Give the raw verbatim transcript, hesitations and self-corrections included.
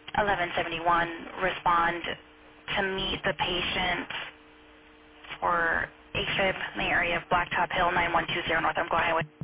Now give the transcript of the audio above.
eleven seventy-one respond to meet the patient for AFib in the area of Blacktop Hill, nine one two zero North Umpqua Highway.